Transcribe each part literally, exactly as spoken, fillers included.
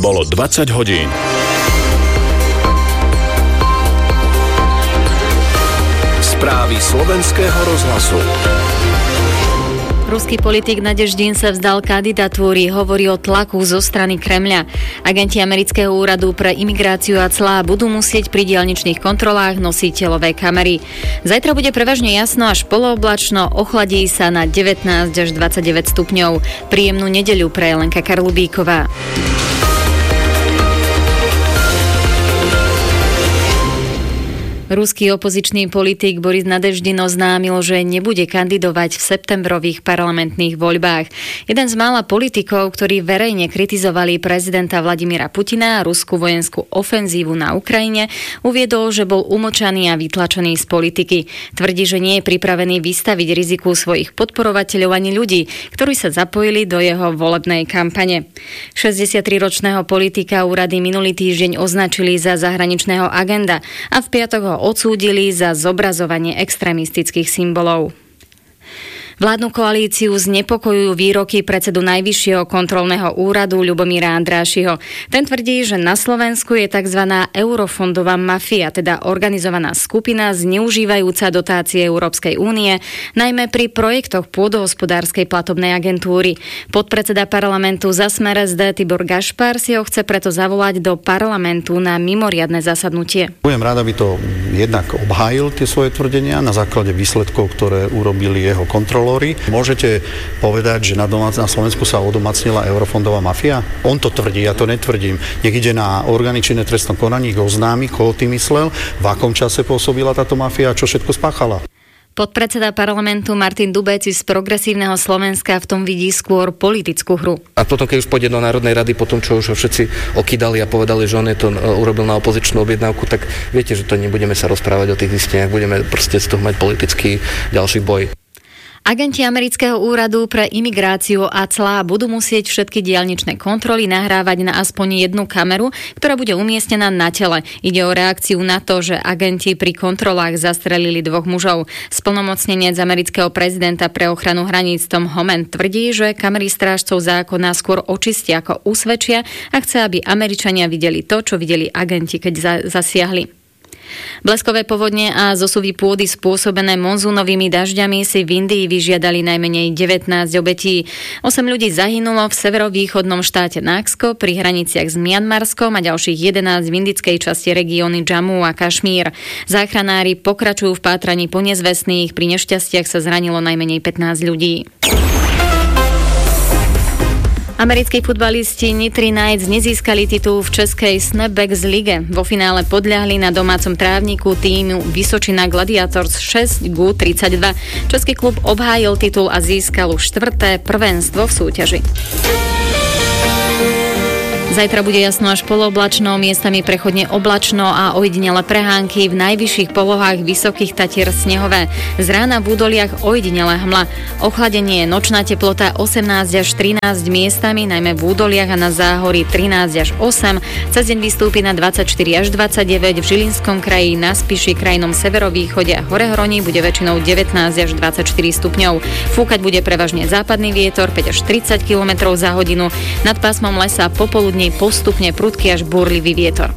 Bolo dvadsať hodín. Správy slovenského rozhlasu. Ruský politik Nadeždin sa vzdal kandidatúry, hovorí o tlaku zo strany Kremľa. Agenti amerického úradu pre imigráciu a clá budú musieť pri diaľničných kontrolách nosiť telové kamery. Zajtra bude prevažne jasno až polooblačno, ochladí sa na devätnásť až dvadsaťdeväť stupňov. Príjemnú nedeľu praje Lenka Karlubíková. Ruský opozičný politik Boris Nadeždin oznámil, že nebude kandidovať v septembrových parlamentných voľbách. Jeden z mála politikov, ktorí verejne kritizovali prezidenta Vladimíra Putina a ruskú vojenskú ofenzívu na Ukrajine, uviedol, že bol umlčaný a vytlačený z politiky. Tvrdí, že nie je pripravený vystaviť riziku svojich podporovateľov ani ľudí, ktorí sa zapojili do jeho volebnej kampane. šesťdesiatriročného politika úrady minulý týždeň označili za zahraničného agenta a v piatok ho odsúdili za zobrazovanie extrémistických symbolov. Vládnu koalíciu znepokojujú výroky predsedu Najvyššieho kontrolného úradu Ľubomíra Andrášiho. Ten tvrdí, že na Slovensku je tzv. Eurofondová mafia, teda organizovaná skupina zneužívajúca dotácie Európskej únie, najmä pri projektoch pôdohospodárskej platobnej agentúry. Podpredseda parlamentu za Smer es dé Tibor Gašpar si ho chce preto zavolať do parlamentu na mimoriadne zasadnutie. Budem rád, aby to jednak obhájil tie svoje tvrdenia na základe výsledkov, ktoré urobili jeho kontrolóri. Môžete povedať, že na, domác- na Slovensku sa odomacnila eurofondová mafia? On to tvrdí, ja to netvrdím. Nech ide na orgány činné v trestnom konaní, ich oznámi, koho ty myslel, v akom čase pôsobila táto mafia a čo všetko spáchala. Podpredseda parlamentu Martin Dubeci z Progresívneho Slovenska v tom vidí skôr politickú hru. A potom, keď už pôjde do Národnej rady, potom čo už všetci okydali a povedali, že on je to urobil na opozičnú objednávku, tak viete, že to nebudeme sa rozprávať o tých zisteniach, budeme proste z toho mať politický ďalší boj. Agenti amerického úradu pre imigráciu a clá budú musieť všetky diaľničné kontroly nahrávať na aspoň jednu kameru, ktorá bude umiestnená na tele. Ide o reakciu na to, že agenti pri kontrolách zastrelili dvoch mužov. Splnomocnenec amerického prezidenta pre ochranu hraníc Tom Homan tvrdí, že kamery strážcov zákona skôr očistia ako usvedčia a chce, aby Američania videli to, čo videli agenti, keď za- zasiahli. Bleskové povodne a zosuvy pôdy spôsobené monzúnovými dažďami si v Indii vyžiadali najmenej devätnásť obetí. osem ľudí zahynulo v severovýchodnom štáte Naksko pri hraniciach s Mianmarskom a ďalších jedenásť v indickej časti regióny Džamu a Kašmír. Záchranári pokračujú v pátraní po nezvestných, pri nešťastiach sa zranilo najmenej pätnásť ľudí. Americkí futbalisti Nitry Knights nezískali titul v českej Snapbacks lige. Vo finále podľahli na domácom trávniku týmu Vysočina Gladiators šesť ku tridsaťdva. Český klub obhájil titul a získal už štvrté prvenstvo v súťaži. Zajtra bude jasno až polooblačno, miestami prechodne oblačno a ojedinele prehánky, v najvyšších polohách Vysokých Tatier snehové. Z rána v údoliach ojedinele hmla. Ochladenie, nočná teplota osemnásť až trinásť miestami, najmä v údoliach a na záhorí trinásť až osem. Cez deň vystúpi na dvadsaťštyri až dvadsaťdeväť, v Žilinskom kraji, na Spiši, krajnom severovýchode a Horehroní bude väčšinou devätnásť až dvadsaťštyri stupňov. Fúkať bude prevažne západný vietor päť až tridsať kilometrov za hodinu. Nad pásmom lesa popoludní postupne prudký až búrlivý vietor.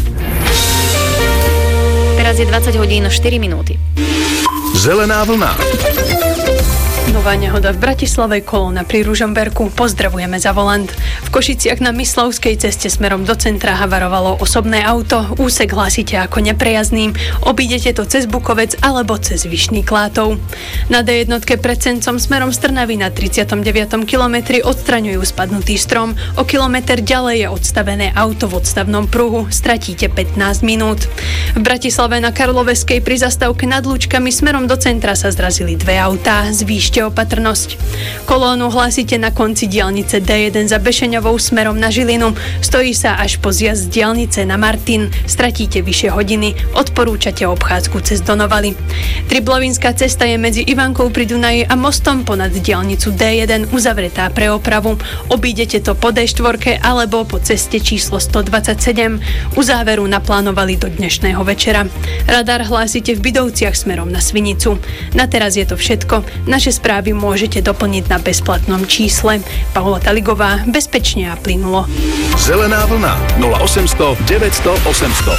Teraz je dvadsať hodín štyri minúty. Zelená vlna. Nová nehoda v Bratislave, kolóna pri Ružomberku. Pozdravujeme za volant. V Košiciach na Myslovskej ceste smerom do centra havarovalo osobné auto. Úsek hlásite ako neprejazdný. Obídete to cez Bukovec alebo cez Vyšný Klátov. Na dé jedna pred Cencom smerom z Trnavy na tridsiatom deviatom kilometri odstraňujú spadnutý strom. O kilometr ďalej je odstavené auto v odstavnom pruhu. Stratíte pätnásť minút. V Bratislave na Karloveskej pri zastávke nad Lučkami smerom do centra sa zrazili dve autá. Zvýšte opatrnosť. Kolónu hlásite na konci diaľnice dé jeden za Bešeňovou smerom na Žilinu. Stojí sa až po zjazd z diaľnice na Martin. Stratíte vyššie hodiny. Odporúčate obchádzku cez Donovali. Triblovinská cesta je medzi Ivankou pri Dunaji a mostom ponad diaľnicu dé jeden uzavretá pre opravu. Obídete to po dé štyri alebo po ceste číslo stodvadsaťsedem. U záveru naplánovali do dnešného večera. Radar hlásite v Bydovciach smerom na Svinicu. Na teraz je to všetko. Naše správy správy môžete doplniť na bezplatnom čísle. Paula Taligová, bezpečne a plynulo. Zelená vlna nula osemsto deväťsto osemsto.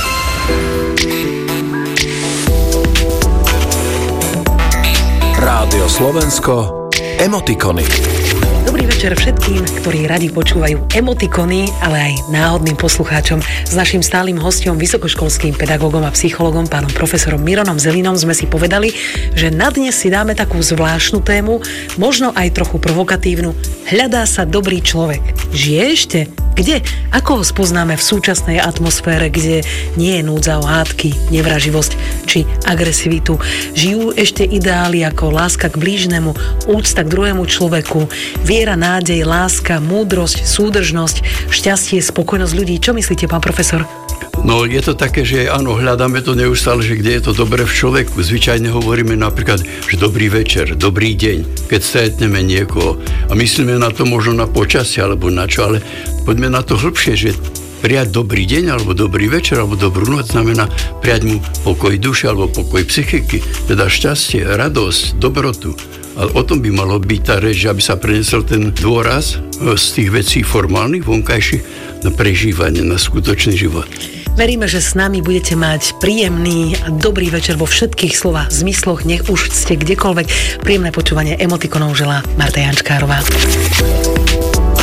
Rádio Slovensko, emotikony. Dobrý večer všetkým, ktorí radi počúvajú emotikony, ale aj náhodným poslucháčom. S naším stálym hosťom, vysokoškolským pedagógom a psychologom, pánom profesorom Mironom Zelinom, sme si povedali, že na dnes si dáme takú zvláštnu tému, možno aj trochu provokatívnu. Hľadá sa dobrý človek. Žije ešte? Kde? Ako ho spoznáme v súčasnej atmosfére, kde nie je núdza o hádky, nevraživosť či agresivitu? Žijú ešte ideály ako láska k blížnemu, úcta k druhému človeku, viera, nádej, láska, múdrosť, súdržnosť, šťastie, spokojnosť ľudí. Čo myslíte, pán profesor? No je to také, že áno, hľadáme to neustále, že kde je to dobré v človeku. Zvyčajne hovoríme napríklad, že dobrý večer, dobrý deň, keď stretneme niekoho. A myslíme na to možno na počasie alebo na čo, ale poďme na to hĺbšie, že prijať dobrý deň alebo dobrý večer alebo dobrú noc znamená prijať mu pokoj duše alebo pokoj psychiky, teda šťastie, radosť, dobrotu. Ale o tom by malo byť tá reč, aby sa prenesol ten dôraz z tých vecí formálnych, vonkajších na prežívanie, na skutočný život. Veríme, že s nami budete mať príjemný a dobrý večer vo všetkých slovách, zmysloch, nech už ste kdekoľvek. Príjemné počúvanie emotikonov želá Marta Jančkárová.